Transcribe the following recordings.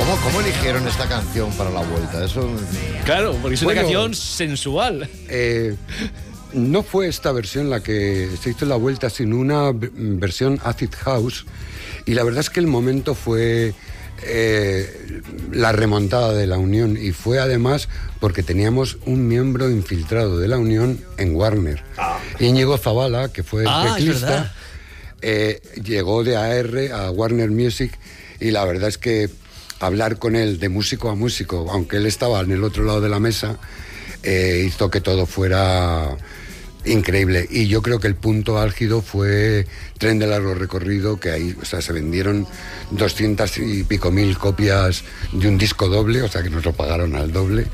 ¿Cómo eligieron esta canción para la vuelta? Eso... Claro, porque es una canción sensual. No fue esta versión la que se hizo la vuelta, sino una versión acid house. Y la verdad es que el momento fue la remontada de la Unión. Y fue además porque teníamos un miembro infiltrado de la Unión en Warner. Íñigo Zavala, que fue el teclista, llegó de AR a Warner Music. Y la verdad es que hablar con él de músico a músico, aunque él estaba en el otro lado de la mesa, hizo que todo fuera increíble. Y yo creo que el punto álgido fue Tren de Largo Recorrido, que ahí, o sea, se vendieron 200 y pico mil copias de un disco doble, o sea, que nos lo pagaron al doble.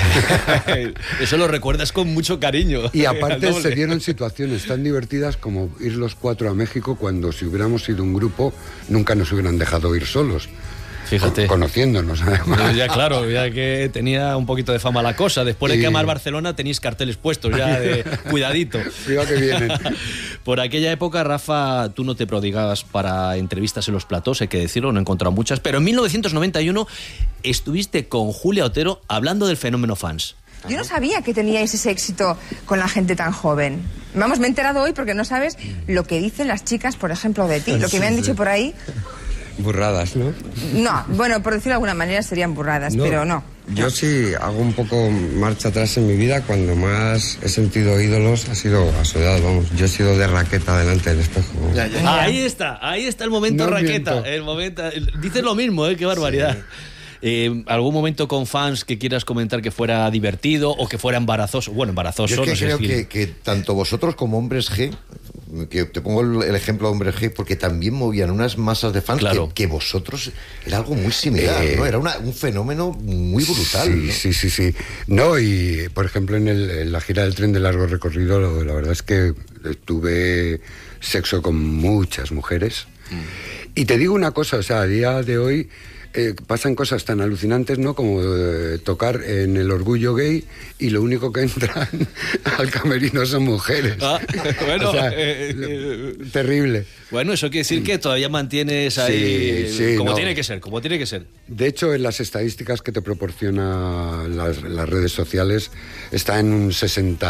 Eso lo recuerdas con mucho cariño. Y aparte se dieron situaciones tan divertidas como ir los 4 a México, cuando si hubiéramos sido un grupo nunca nos hubieran dejado ir solos. Fíjate. Conociéndonos, además. Ya claro, ya que tenía un poquito de fama la cosa. Después de quemar Barcelona tenéis carteles puestos ya de cuidadito. Cuidado que vienen. Por aquella época, Rafa, tú no te prodigabas para entrevistas en los platós, hay que decirlo, no he encontrado muchas, pero en 1991 estuviste con Julia Otero hablando del fenómeno fans. Yo no sabía que teníais ese éxito con la gente tan joven. Vamos, me he enterado hoy porque no sabes lo que dicen las chicas, por ejemplo, de ti. Lo que me han dicho por ahí... Burradas, ¿no? No, bueno, por decirlo de alguna manera serían burradas, pero no. Yo sí hago un poco marcha atrás en mi vida. Cuando más he sentido ídolos ha sido a su edad, vamos. Yo he sido de raqueta delante del espejo. Ahí está el momento no raqueta. Miento. El momento, dices lo mismo, qué barbaridad. Sí. ¿Algún momento con fans que quieras comentar que fuera divertido o que fuera embarazoso? Bueno, embarazoso. Yo es que no sé creo si... que tanto vosotros como Hombres G, que te pongo el ejemplo de Hombres G, porque también movían unas masas de fans, claro, que vosotros era algo muy similar, ¿no? Era un fenómeno muy brutal. Sí, ¿no? sí. No, y por ejemplo en la gira del Tren de Largo Recorrido, la verdad es que tuve sexo con muchas mujeres. Y te digo una cosa, o sea, a día de hoy pasan cosas tan alucinantes, ¿no? Como tocar en el Orgullo Gay y lo único que entran al camerino son mujeres. Bueno, o sea, terrible. Bueno, eso quiere decir que todavía mantienes ahí tiene que ser, como tiene que ser. De hecho, en las estadísticas que te proporciona las redes sociales está en un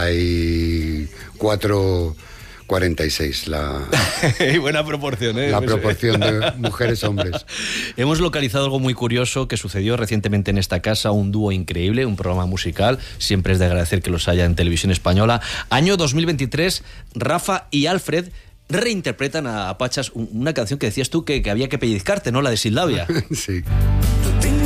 64-46 buena proporción, la proporción de mujeres-hombres. Hemos localizado algo muy curioso que sucedió recientemente en esta casa, un dúo increíble, un programa musical, siempre es de agradecer que los haya en Televisión Española. Año 2023, Rafa y Alfred reinterpretan a Pachas una canción que decías tú que había que pellizcarte, ¿no? La de Sildavia. Sí.